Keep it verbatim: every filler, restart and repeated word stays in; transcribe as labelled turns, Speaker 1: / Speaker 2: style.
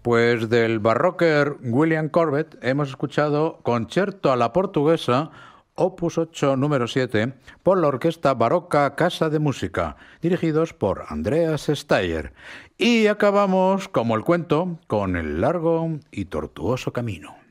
Speaker 1: Pues del barrocker William Corbett hemos escuchado Concerto a la Portuguesa, opus ocho número siete, por la Orquesta Barocca Casa de Música, dirigidos por Andreas Steyer. Y acabamos, como el cuento, con el largo y tortuoso camino.